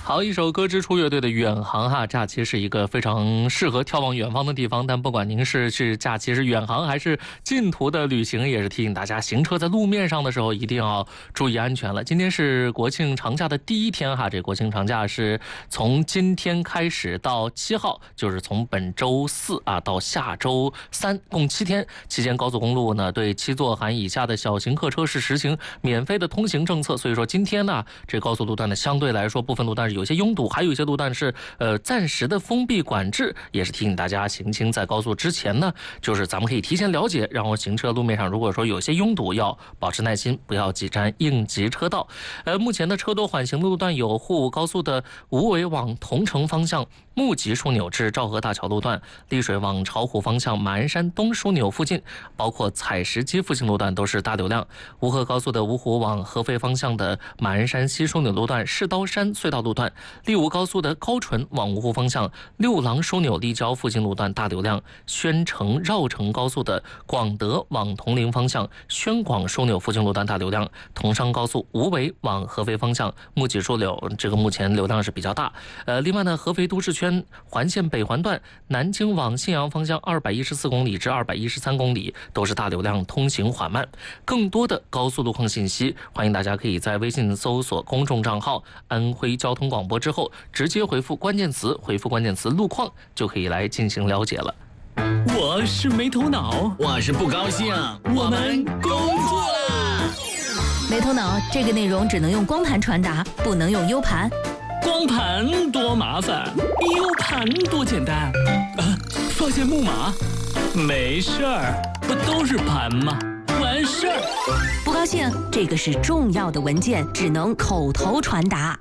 好，一首歌之初乐队的《远航》哈，假期是一个非常适合眺望远方的地方。但不管您是假期是远航还是近途的旅行，也是提醒大家行车在路面上的时候一定要注意安全了。今天是国庆长假的第一天哈，这国庆长假是从今天开始到7号，就是从本周4到下周3，共7天。期间高速公路呢对7座含以下的小型客车是实行免费的通行政策，所以说今天呢这高速路段呢相对来说部分路段是有些拥堵，还有一些路段是暂时的封闭管制，也是提醒大家行经在高速之前呢，就是咱们可以提前了解，然后行车路面上如果说有些拥堵，要保持耐心，不要挤占应急车道。目前的车多缓行的路段有沪武高速的无为往桐城方向木吉枢纽至赵河大桥路段，丽水往巢湖方向马鞍山东枢纽附近，包括采石矶附近路段都是大流量。吴河高速的芜湖往合肥方向的马鞍山西枢纽路段、世刀山隧道路段，丽吴高速的高淳往芜湖方向六郎枢纽立交附近路段大流量。宣城绕城高速的广德往铜陵方向宣广枢纽附近路段大流量。同商高速无为往合肥方向木吉枢纽，这个目前流量是比较大。另外呢，合肥都市圈环线北环段南京往信阳方向214公里至213公里都是大流量，通行缓慢。更多的高速路况信息，欢迎大家可以在微信搜索公众账号安徽交通广播之后，直接回复关键词路况，就可以来进行了解了。 我是没头脑， 我是不高兴，我们工作啦！ 没头脑这个内容只能用光盘传达，不能用 U 盘。 光盘多麻烦 ，U 盘多简单。发现木马？没事儿，不都是盘吗？完事儿。 不高兴，这个是重要的文件，只能口头传达。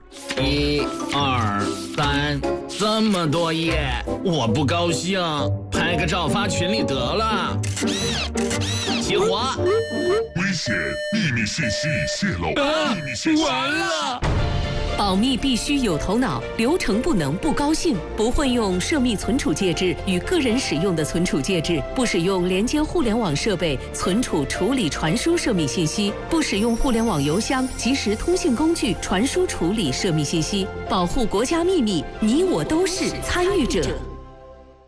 1、2、3，这么多页，我不高兴，拍个照发群里得了。起火！ 危险！秘密信息泄露！秘密信息完了！ 保密必须有头脑，流程不能不高兴。不混用涉密存储介质与个人使用的存储介质，不使用连接互联网设备存储、处理、传输涉密信息，不使用互联网邮箱、即时通信工具传输处理涉密信息，保护国家秘密，你我都是参与者。